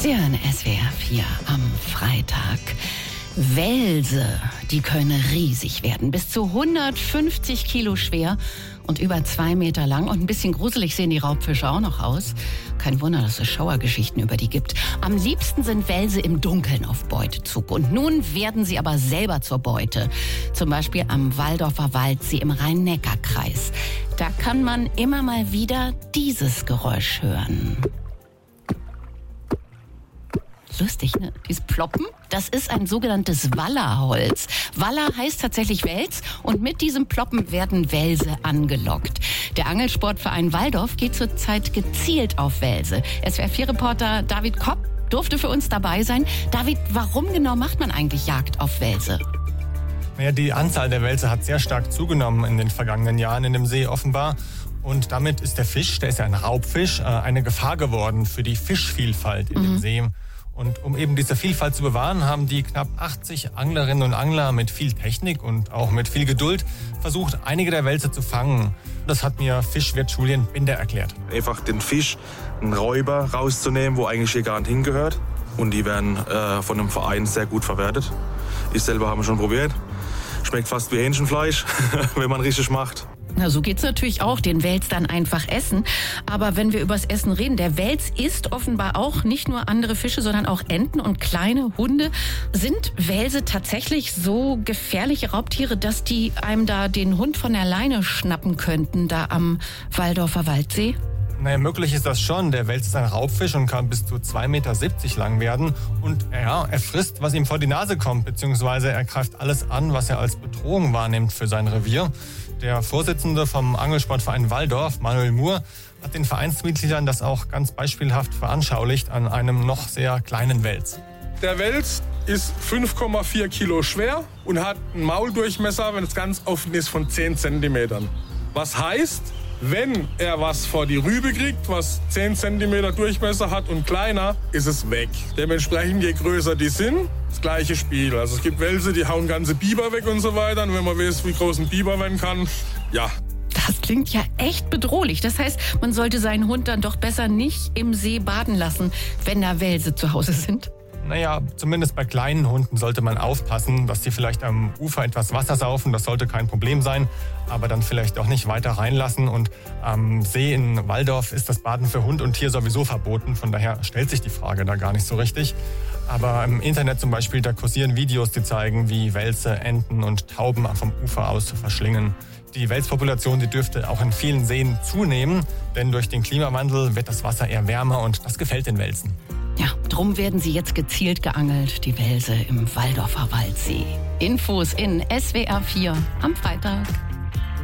Sie hören SWR 4 am Freitag. Welse, die können riesig werden, bis zu 150 Kilo schwer und über 2 Meter lang. Und ein bisschen gruselig sehen die Raubfische auch noch aus. Kein Wunder, dass es Schauergeschichten über die gibt. Am liebsten sind Welse im Dunkeln auf Beutezug. Und nun werden sie aber selber zur Beute. Zum Beispiel am Walldorfer Waldsee im Rhein-Neckar-Kreis. Da kann man immer mal wieder dieses Geräusch hören. Lustig, ne? Dieses Ploppen, das ist ein sogenanntes Wallerholz. Waller heißt tatsächlich Wels und mit diesem Ploppen werden Welse angelockt. Der Angelsportverein Walldorf geht zurzeit gezielt auf Welse. SWR4-Reporter David Kopp durfte für uns dabei sein. David, warum genau macht man eigentlich Jagd auf Welse? Naja, die Anzahl der Welse hat sehr stark zugenommen in den vergangenen Jahren in dem See offenbar. Und damit ist der Fisch, der ist ja ein Raubfisch, eine Gefahr geworden für die Fischvielfalt in dem See. Und um eben diese Vielfalt zu bewahren, haben die knapp 80 Anglerinnen und Angler mit viel Technik und auch mit viel Geduld versucht, einige der Welse zu fangen. Das hat mir Fischwirt Julian Binder erklärt. Einfach den Fisch, einen Räuber rauszunehmen, wo eigentlich hier gar nicht hingehört. Und die werden von einem Verein sehr gut verwertet. Ich selber habe schon probiert. Schmeckt fast wie Hähnchenfleisch, wenn man richtig macht. Na, so geht's natürlich auch, den Wels dann einfach essen. Aber wenn wir übers Essen reden, der Wels isst offenbar auch nicht nur andere Fische, sondern auch Enten und kleine Hunde. Sind Welse tatsächlich so gefährliche Raubtiere, dass die einem da den Hund von der Leine schnappen könnten, da am Walldorfer Waldsee? Naja, möglich ist das schon. Der Wels ist ein Raubfisch und kann bis zu 2,70 Meter lang werden. Und ja, er frisst, was ihm vor die Nase kommt, beziehungsweise er greift alles an, was er als Bedrohung wahrnimmt für sein Revier. Der Vorsitzende vom Angelsportverein Walldorf, Manuel Mohr, hat den Vereinsmitgliedern das auch ganz beispielhaft veranschaulicht an einem noch sehr kleinen Wels. Der Wels ist 5,4 Kilo schwer und hat einen Mauldurchmesser, wenn es ganz offen ist, von 10 Zentimetern. Was heißt, wenn er was vor die Rübe kriegt, was 10 Zentimeter Durchmesser hat und kleiner, ist es weg. Dementsprechend, je größer die sind, das gleiche Spiel. Also es gibt Welse, die hauen ganze Biber weg und so weiter. Und wenn man weiß, wie groß ein Biber werden kann, ja. Das klingt ja echt bedrohlich. Das heißt, man sollte seinen Hund dann doch besser nicht im See baden lassen, wenn da Welse zu Hause sind. Naja, zumindest bei kleinen Hunden sollte man aufpassen, dass sie vielleicht am Ufer etwas Wasser saufen. Das sollte kein Problem sein, aber dann vielleicht auch nicht weiter reinlassen. Und am See in Walldorf ist das Baden für Hund und Tier sowieso verboten. Von daher stellt sich die Frage da gar nicht so richtig. Aber im Internet zum Beispiel, da kursieren Videos, die zeigen, wie Welse, Enten und Tauben vom Ufer aus verschlingen. Die Welspopulation, die dürfte auch in vielen Seen zunehmen, denn durch den Klimawandel wird das Wasser eher wärmer und das gefällt den Welsen. Ja, drum werden sie jetzt gezielt geangelt, die Welse im Walldorfer Waldsee. Infos in SWR 4 am Freitag.